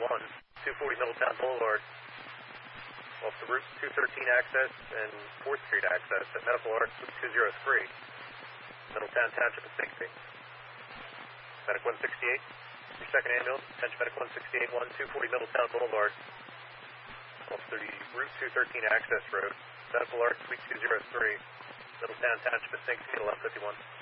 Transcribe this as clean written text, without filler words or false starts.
240 Middletown Boulevard. Off the Route 213 access and 4th Street access at Medical Arts 203. Middletown Township of 60. Medic 168, your second ambulance, attention Medic 168, 240 Middletown Boulevard. Off the Route 213 access road, Medical Arts Suite 203, Middletown Township of 60, 1151.